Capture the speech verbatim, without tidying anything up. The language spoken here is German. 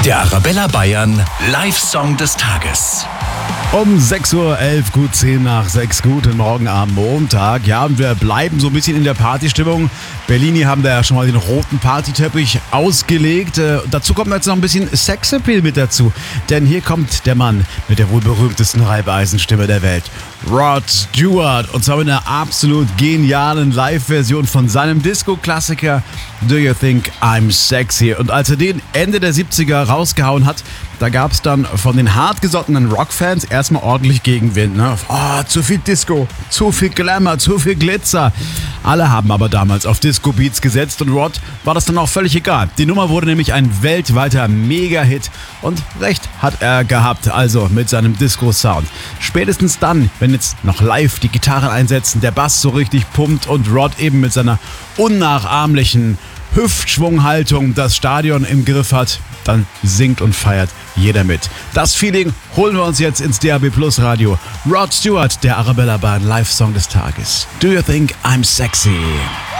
Der Arabella Bayern Live-Song des Tages. Um sechs Uhr elf, gut zehn nach sechs, guten Morgen am Montag. Ja, und wir bleiben so ein bisschen in der Partystimmung. Berlini haben da ja schon mal den roten Partyteppich ausgelegt. Äh, dazu kommt jetzt noch ein bisschen Sexappeal mit dazu. Denn hier kommt der Mann mit der wohl berühmtesten Reibeisenstimme der Welt. Rod Stewart. Und zwar mit einer absolut genialen Live-Version von seinem Disco-Klassiker Do You Think I'm Sexy? Und als er den Ende der siebziger rausgehauen hat, da gab es dann von den hartgesottenen Rockfans erstmal ordentlich Gegenwind. Ne? Oh, zu viel Disco, zu viel Glamour, zu viel Glitzer. Alle haben aber damals auf Disco-Beats gesetzt und Rod war das dann auch völlig egal. Die Nummer wurde nämlich ein weltweiter Mega-Hit und recht hat er gehabt, also mit seinem Disco-Sound. Spätestens dann, wenn jetzt noch live die Gitarren einsetzen, der Bass so richtig pumpt und Rod eben mit seiner unnachahmlichen Hüftschwunghaltung das Stadion im Griff hat, dann singt und feiert jeder mit. Das Feeling holen wir uns jetzt ins D A B Plus Radio. Rod Stewart, der Arabella Bayern Live-Song des Tages. Do You Think I'm Sexy?